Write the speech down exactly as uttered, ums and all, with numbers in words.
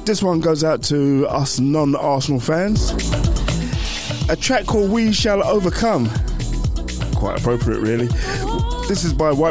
This one goes out to us non-Arsenal fans. A track called We Shall Overcome. Quite appropriate, really. This is by White